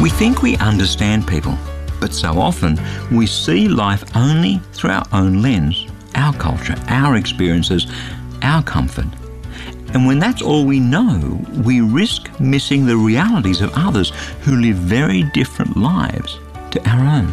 We think we understand people, but so often we see life only through our own lens, our culture, our experiences, our comfort. And when that's all we know, we risk missing the realities of others who live very different lives to our own.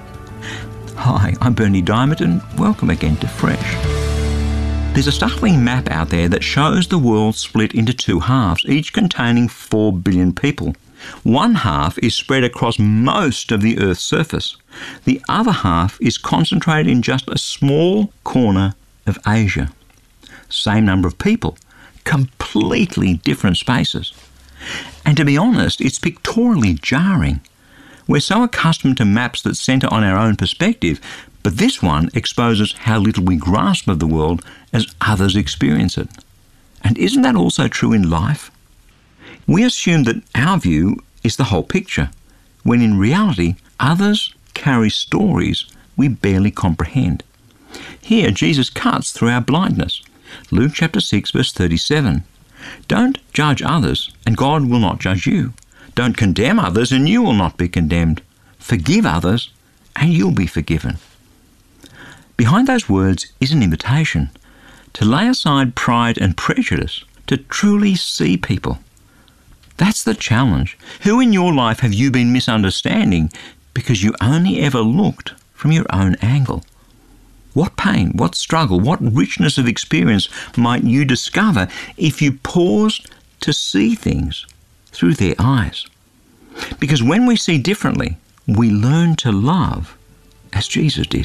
Hi, I'm Berni Dymet and welcome again to Fresh. There's a startling map out there that shows the world split into two halves, each containing 4 billion people. One half is spread across most of the Earth's surface. The other half is concentrated in just a small corner of Asia. Same number of people, completely different spaces. And to be honest, it's pictorially jarring. We're so accustomed to maps that centre on our own perspective, but this one exposes how little we grasp of the world as others experience it. And isn't that also true in life? We assume that our view is the whole picture, when in reality, others carry stories we barely comprehend. Here, Jesus cuts through our blindness. Luke chapter 6, verse 37. Don't judge others, and God will not judge you. Don't condemn others, and you will not be condemned. Forgive others, and you'll be forgiven. Behind those words is an invitation to lay aside pride and prejudice, to truly see people. That's the challenge. Who in your life have you been misunderstanding because you only ever looked from your own angle? What pain, what struggle, what richness of experience might you discover if you paused to see things through their eyes? Because when we see differently, we learn to love as Jesus did.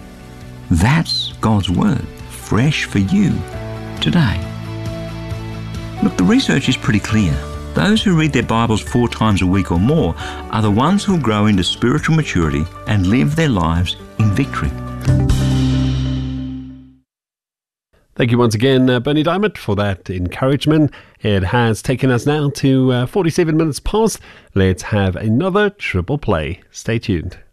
That's God's Word, fresh for you today. Look, the research is pretty clear. Those who read their Bibles 4 times a week or more are the ones who'll grow into spiritual maturity and live their lives in victory. Thank you once again, Berni Dymet, for that encouragement. It has taken us now to 47 minutes past. Let's have another triple play. Stay tuned.